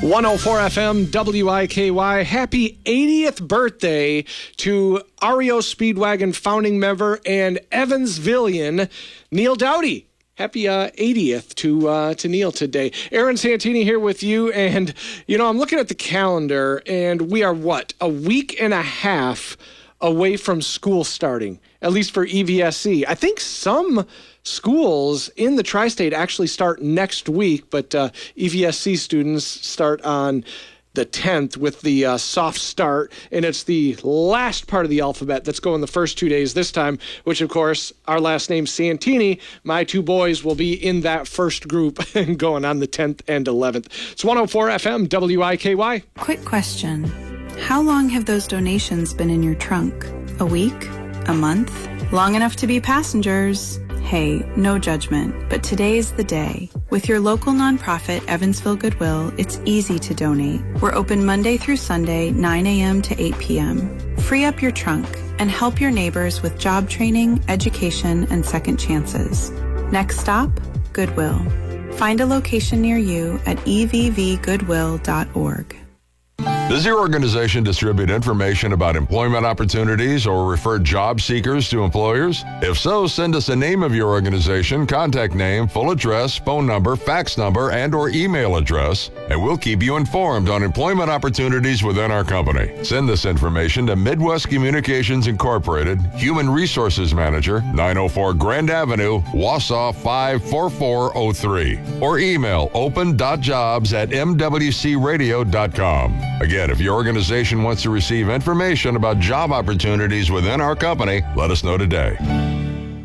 104 FM WIKY. Happy 80th birthday to REO Speedwagon founding member and Evansvillian, Neil Dowdy. Happy 80th to Neil today. Aaron Santini here with you, and I'm looking at the calendar, and we are a week and a half away from school starting, at least for EVSC. I think some schools in the tri-state actually start next week, but EVSC students start on the 10th with the soft start, and it's the last part of the alphabet that's going the first 2 days this time, which, of course, our last name Santini, my two boys will be in that first group and going on the 10th and 11th. It's 104 FM WIKY. Quick question. How long have those donations been in your trunk? A week? A month? Long enough to be passengers? Hey, no judgment, but today's the day. With your local nonprofit, Evansville Goodwill, it's easy to donate. We're open Monday through Sunday, 9 a.m. to 8 p.m. Free up your trunk and help your neighbors with job training, education, and second chances. Next stop, Goodwill. Find a location near you at evvgoodwill.org. Does your organization distribute information about employment opportunities or refer job seekers to employers? If so, send us a name of your organization, contact name, full address, phone number, fax number, and/or email address, and we'll keep you informed on employment opportunities within our company. Send this information to Midwest Communications Incorporated, Human Resources Manager, 904 Grand Avenue, Wausau 54403, or email open.jobs@mwcradio.com. Again, if your organization wants to receive information about job opportunities within our company, let us know today.